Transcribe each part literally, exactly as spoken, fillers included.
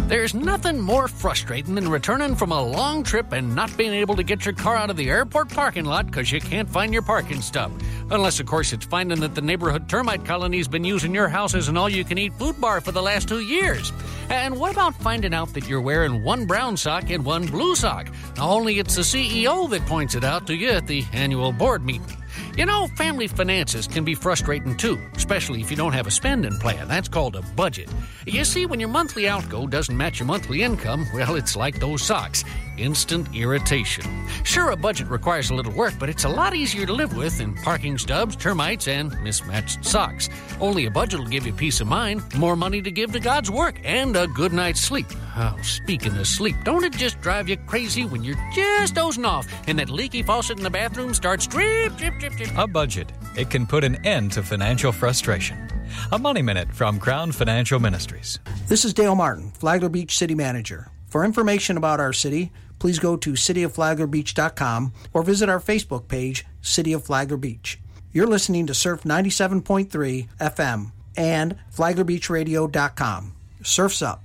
There's nothing more frustrating than returning from a long trip and not being able to get your car out of the airport parking lot because you can't find your parking stub. Unless, of course, it's finding that the neighborhood termite colony's been using your house as an all-you-can-eat food bar for the last two years. And what about finding out that you're wearing one brown sock and one blue sock? Only it's the C E O that points it out to you at the annual board meeting. You know, family finances can be frustrating too, especially if you don't have a spending plan. That's called a budget. You see, when your monthly outgo doesn't match your monthly income, well, it's like those socks. Instant irritation. Sure, a budget requires a little work, but it's a lot easier to live with than parking stubs, termites, and mismatched socks. Only a budget will give you peace of mind, more money to give to God's work, and a good night's sleep. Oh, speaking of sleep, don't it just drive you crazy when you're just dozing off and that leaky faucet in the bathroom starts drip, drip, drip, drip? A budget. It can put an end to financial frustration. A Money Minute from Crown Financial Ministries. This is Dale Martin, Flagler Beach City Manager. For information about our city, please go to city of flagler beach dot com or visit our Facebook page, City of Flagler Beach. You're listening to Surf ninety-seven point three F M and flagler beach radio dot com. Surf's up.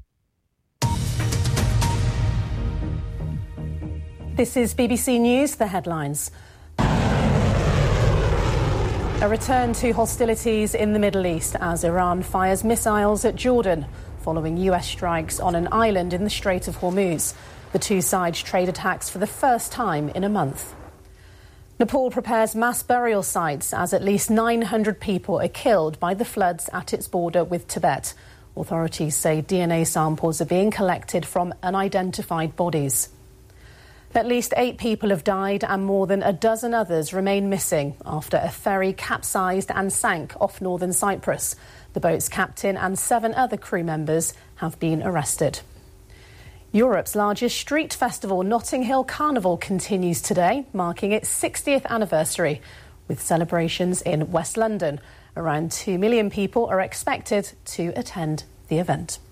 This is B B C News, the headlines. A return to hostilities in the Middle East as Iran fires missiles at Jordan following U S strikes on an island in the Strait of Hormuz. The two sides trade attacks for the first time in a month. Nepal prepares mass burial sites as at least nine hundred people are killed by the floods at its border with Tibet. Authorities say D N A samples are being collected from unidentified bodies. At least eight people have died and more than a dozen others remain missing after a ferry capsized and sank off northern Cyprus. The boat's captain and seven other crew members have been arrested. Europe's largest street festival, Notting Hill Carnival, continues today, marking its sixtieth anniversary, with celebrations in West London. Around two million people are expected to attend the event.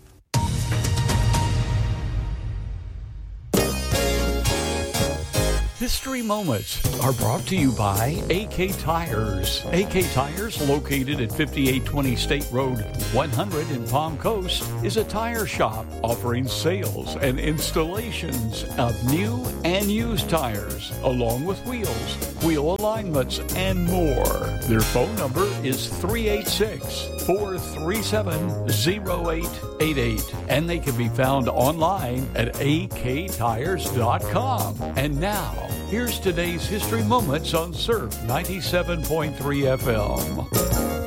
History Moments are brought to you by A K Tires. A K Tires, located at fifty-eight twenty State Road one hundred in Palm Coast, is a tire shop offering sales and installations of new and used tires, along with wheels, wheel alignments, and more. Their phone number is three eight six, four three seven, zero eight eight eight, and they can be found online at a k tires dot com. And now, here's today's History Moments on Surf ninety-seven point three F M.